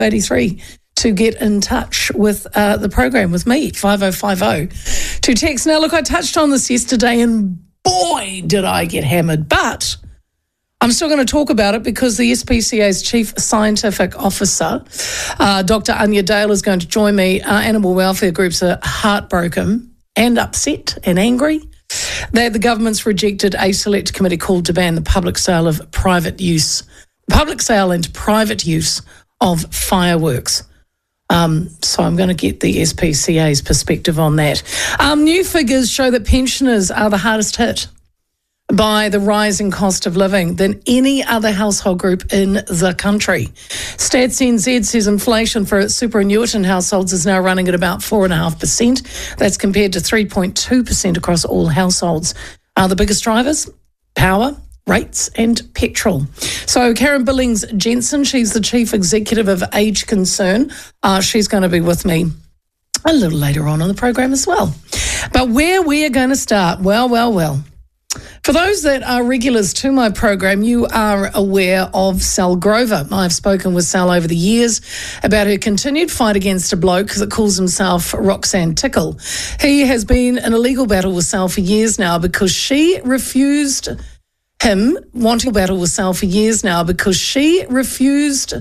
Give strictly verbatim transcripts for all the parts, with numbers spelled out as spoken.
eighty-three to get in touch with uh, the program with me, five oh five oh, to text. Now, look, I touched on this yesterday and boy, did I get hammered, but I'm still going to talk about it because the S P C A's Chief Scientific Officer, uh, Doctor Anya Dale, is going to join me. Uh, animal welfare groups are heartbroken and upset and angry that the government's rejected a select committee called to ban the public sale of private use, public sale and private use of fireworks. Um, so I'm going to get the S P C A's perspective on that. Um, new figures show that pensioners are the hardest hit by the rising cost of living than any other household group in the country. Stats N Z says inflation for its superannuitant households is now running at about four point five percent. That's compared to three point two percent across all households. Are the biggest drivers? Power, rates and petrol. So Karen Billings-Jensen, she's the Chief Executive of Age Concern. Uh, she's going to be with me a little later on in the program as well. But where we are going to start, well, well, well. For those that are regulars to my program, you are aware of Sal Grover. I've spoken with Sal over the years about her continued fight against a bloke that calls himself Roxanne Tickle. He has been in a legal battle with Sal for years now because she refused him wanting to battle with Sal for years now because she refused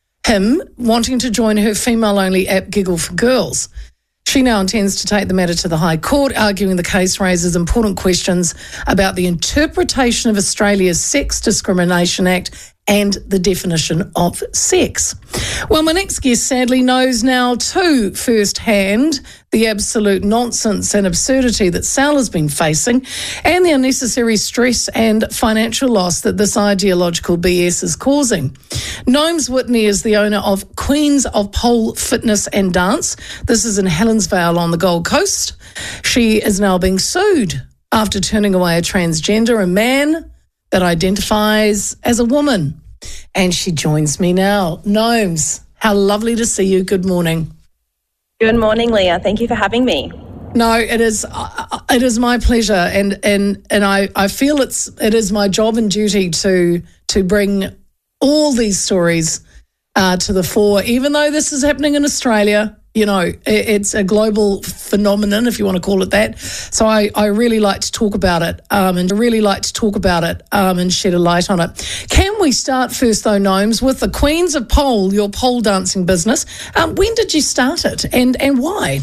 him wanting to join her female-only app Giggle for Girls. She now intends to take the matter to the High Court, arguing the case raises important questions about the interpretation of Australia's Sex Discrimination Act and the definition of sex. Well, my next guest sadly knows now too firsthand the absolute nonsense and absurdity that Sal has been facing and the unnecessary stress and financial loss that this ideological B S is causing. Gnomes Whitney is the owner of Queens of Pole Fitness and Dance. This is in Helensvale on the Gold Coast. She is now being sued after turning away a transgender, a man that identifies as a woman. And she joins me now. Gnomes, how lovely to see you. Good morning. Good morning, Leah. Thank you for having me. No, it is uh, it is my pleasure, and and and I, I feel it's it is my job and duty to to bring all these stories uh, to the fore, even though this is happening in Australia. You know, it, it's a global phenomenon, if you want to call it that. So I, I really like to talk about it um, and really like to talk about it um, and shed a light on it. Can we start first, though, Gnomes, with the Queens of Pole, your pole dancing business? Um, when did you start it and, and why?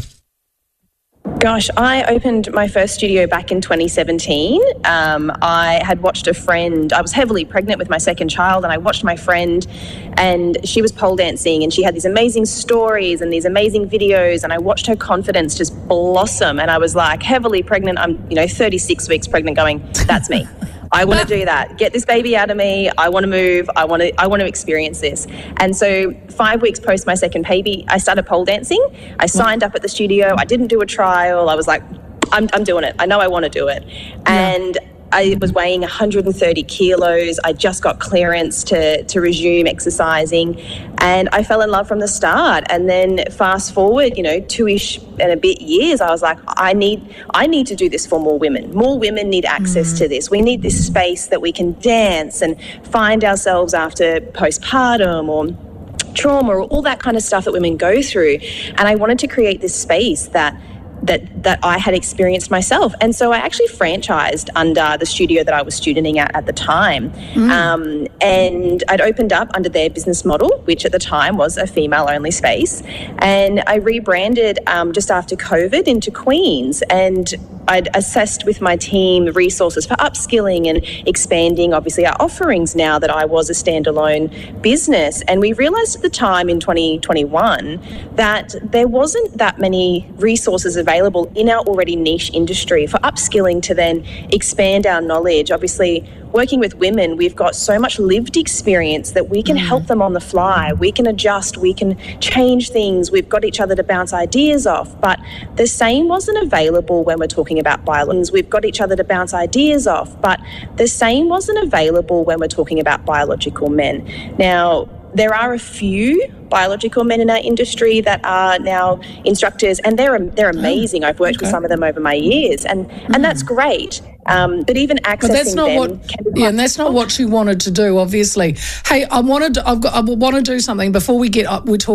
Gosh, I opened my first studio back in twenty seventeen. Um, I had watched a friend, I was heavily pregnant with my second child, and I watched my friend and she was pole dancing and she had these amazing stories and these amazing videos, and I watched her confidence just blossom, and I was like heavily pregnant. I'm, you know, thirty-six weeks pregnant going, that's me. I want to do that. Get this baby out of me. I want to move. I want to I want to experience this. And so five weeks post my second baby, I started pole dancing. I signed up at the studio. I didn't do a trial. I was like, I'm I'm doing it. I know I want to do it. And yeah. I was weighing one hundred thirty kilos. I just got clearance to, to resume exercising, and I fell in love from the start. And then fast forward, you know, two-ish and a bit years, I was like, I need I need to do this for more women. More women need access mm. to this. We need this space that we can dance and find ourselves after postpartum or trauma or all that kind of stuff that women go through. And I wanted to create this space that that that I had experienced myself. And so I actually franchised under the studio that I was studenting at at the time. Mm. Um, and I'd opened up under their business model, which at the time was a female-only space. And I rebranded um, just after COVID into Queens. And I'd assessed with my team resources for upskilling and expanding, obviously, our offerings now that I was a standalone business. And we realised at the time in twenty twenty-one that there wasn't that many resources available in our already niche industry for upskilling to then expand our knowledge. Obviously, working with women, we've got so much lived experience that we can mm. help them on the fly. We can adjust, we can change things. We've got each other to bounce ideas off. But the same wasn't available when we're talking about biologics. We've got each other to bounce ideas off. But the same wasn't available when we're talking about biological men. Now, there are a few biological men in our industry that are now instructors, and they're they're amazing. I've worked okay. with some of them over my years, and mm. and that's great. Um, but even accessing but that's not them what, can be yeah, and that's not what you wanted to do, obviously. Hey, I wanted, to, I've got, I want to do something before we get up. We talk.